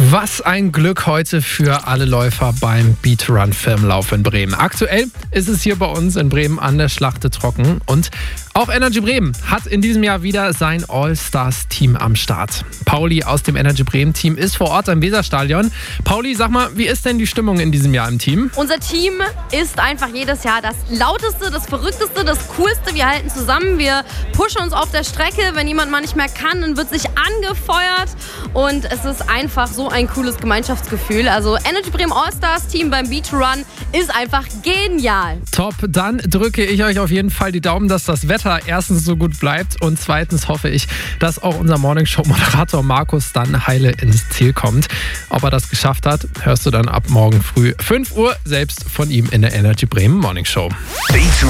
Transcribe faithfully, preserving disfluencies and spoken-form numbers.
Was ein Glück heute für alle Läufer beim Beat-Run-Firmenlauf in Bremen. Aktuell ist es hier bei uns in Bremen an der Schlachte trocken und auch Energy Bremen hat in diesem Jahr wieder sein All-Stars-Team am Start. Pauli aus dem Energy Bremen-Team ist vor Ort am Weserstadion. Pauli, sag mal, wie ist denn die Stimmung in diesem Jahr im Team? Unser Team ist einfach jedes Jahr das lauteste, das verrückteste, das coolste. Wir halten zusammen, wir pushen uns auf der Strecke. Wenn jemand mal nicht mehr kann, dann wird sich angefeuert und es ist einfach so ein cooles Gemeinschaftsgefühl. Also Energy Bremen All-Stars-Team beim Beat Run ist einfach genial. Top, dann drücke ich euch auf jeden Fall die Daumen, dass das Wetter erstens so gut bleibt und zweitens hoffe ich, dass auch unser Morningshow-Moderator Markus dann heile ins Ziel kommt. Ob er das geschafft hat, hörst du dann ab morgen früh fünf Uhr selbst von ihm in der Energy Bremen Morningshow.